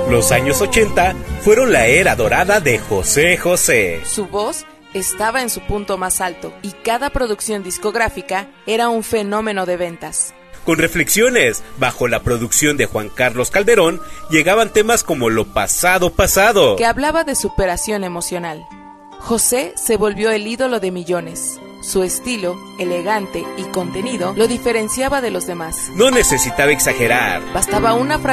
Los años 80 fueron la era dorada de José José. Su voz estaba en su punto más alto y cada producción discográfica era un fenómeno de ventas. Con Reflexiones, bajo la producción de Juan Carlos Calderón, llegaban temas como Lo pasado, pasado, que hablaba de superación emocional. José se volvió el ídolo de millones. Su estilo, elegante y contenido lo diferenciaba de los demás. No necesitaba exagerar. Bastaba una frase